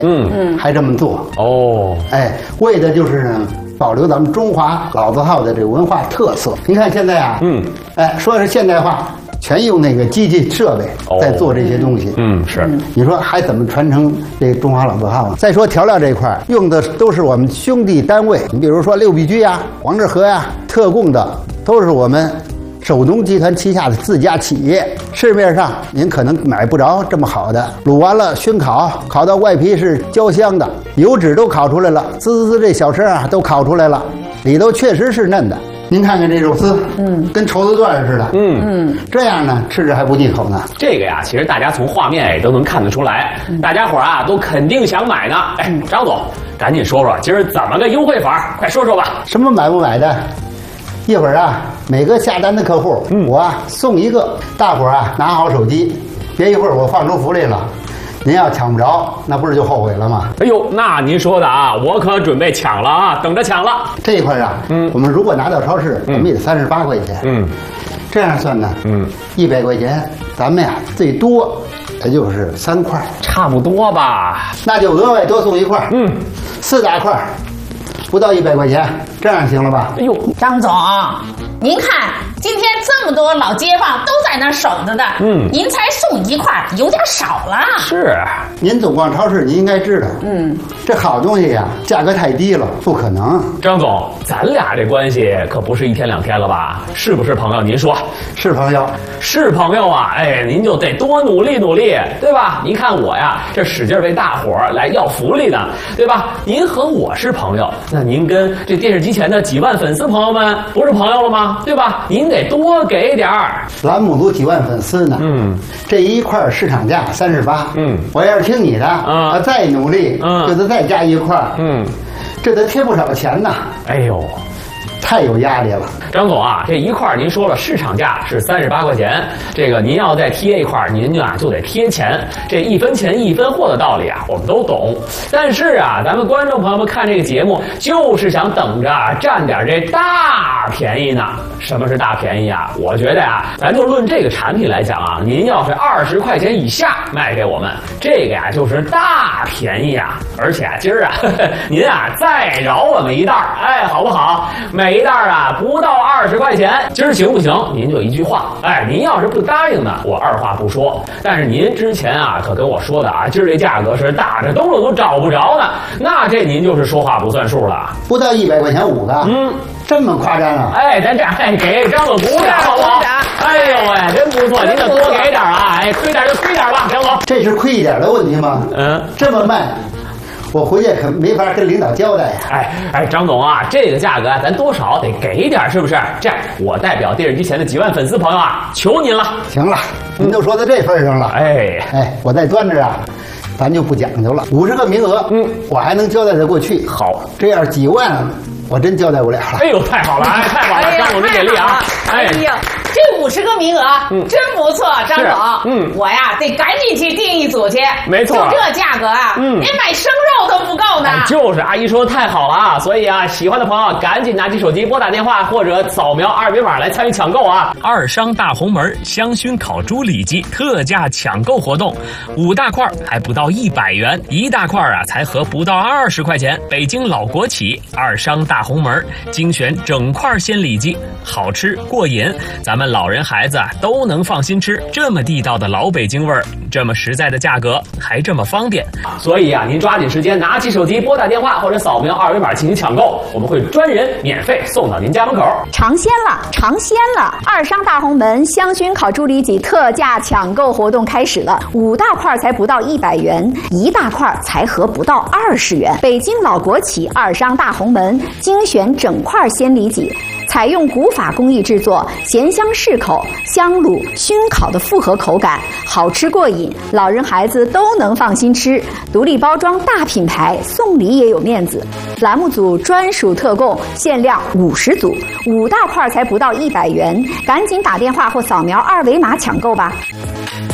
还这么做哦。 哎，为的就是呢保留咱们中华老字号的这个文化特色。您看现在啊，哎，说是现代化，全用那个机器设备在做这些东西。 是。 你说还怎么传承这个中华老字号啊？再说调料这一块，用的都是我们兄弟单位，你比如说六必居呀、黄致和呀、特供的，都是我们首农集团旗下的自家企业。市面上您可能买不着这么好的，卤完了熏烤，烤到外皮是焦香的，油脂都烤出来了，滋滋滋这小声啊都烤出来了，里头确实是嫩的。您看看这肉丝，跟绸子段似的，这样呢吃着还不腻口呢。 这个呀，其实大家从画面也都能看得出来，大家伙啊都肯定想买呢。哎，张总，赶紧说说今儿怎么个优惠法？快说说吧。 什么买不买的？一会儿啊，每个下单的客户，我啊送一个，大伙儿啊拿好手机，别一会儿我放出福利了。您要抢不着，那不是就后悔了吗？ 哎呦，那您说的啊，我可准备抢了啊，等着抢了。 这一块啊，我们如果拿到超市，我们也得38块钱。这样算呢，100块钱，咱们呀最多也就是3块， 差不多吧。 那就额外多送一块，4大块，不到100块钱，这样行了吧？ 哎呦， 张总，您看今天这么多老街坊都在那儿守着的，您才送一块，有点少了。 是， 您总逛超市，您应该知道，这好东西呀，价格太低了，不可能。 张总，咱俩这关系可不是1天2天了吧？是不是朋友？您说是朋友， 是朋友啊！哎，您就得多努力努力，对吧？您看我呀，这使劲为大伙儿来要福利呢，对吧？您和我是朋友，那您跟这电视机前的几万粉丝朋友们不是朋友了吗？对吧？您得多给点儿。 栏目组几万粉丝呢，这一块市场价38，我要是听你的，再努力，就得再加一块，这得贴不少钱呐。 哎呦， 太有压力了。 张总啊，这一块您说了市场价是38块钱，这个您要再贴一块，您就得贴钱。这1分钱1分货的道理啊，我们都懂。但是啊，咱们观众朋友们看这个节目，就是想等着占点这大便宜呢。什么是大便宜啊？我觉得呀，咱就论这个产品来讲啊，您要是20块钱以下卖给我们，这个呀就是大便宜啊。而且啊，今儿啊，您啊再饶我们一袋儿，哎，好不好？每一袋啊不到20块钱，今儿行不行？您就一句话，哎，您要是不答应呢，我二话不说。但是您之前啊可跟我说的啊，今儿这价格是打着兜了都找不着呢，那这您就是说话不算数了。不到100块钱5个，这么夸张啊？哎，咱这给张总鼓掌好不好？哎呦喂，真不错，您得多给点啊！哎，亏点就亏点吧，张总。 这是亏一点的问题吗？这么卖。我回去可没法跟领导交代呀！ 哎，张总啊，这个价格咱多少得给点，是不是？这样，我代表电视机前的几万粉丝朋友啊，求您了。 行了，您都说到这份上了，哎，我再端着啊，咱就不讲究了。50个名额，我还能交代得过去。 好， 这样几万，我真交代不了了。 哎呦，太好了，哎，太好了，张总真给力啊！ 哎呀，这50个名额，真不错，张总。我呀得赶紧去订一组去。 没错， 就这价格啊，连买生肉都不够呢。 就是阿姨说的太好了啊！所以啊，喜欢的朋友赶紧拿起手机拨打电话或者扫描2维码来参与抢购啊！ 二商大红门香熏烤猪里脊特价抢购活动，5大块还不到100元，1大块啊才合不到20块钱。北京老国企二商大红门精选整块鲜里脊，好吃过瘾，咱们老人孩子都能放心吃。这么地道的老北京味儿，这么实在的价格，还这么方便。 所以啊，您抓紧时间拿起手机拨打电话或者扫描2维码进行抢购，我们会专人免费送到您家门口。 尝鲜了，尝鲜了！二商大红门香熏烤猪里脊特价抢购活动开始了，5大块才不到100元，1大块才合不到20元。北京老国企二商大红门精选整块鲜里脊，采用古法工艺制作，咸香适口，香卤熏烤的复合口感，好吃过瘾，老人孩子都能放心吃。独立包装大品牌，送礼也有面子。栏目组专属特供，限量50组，5大块才不到100元，赶紧打电话或扫描2维码抢购吧。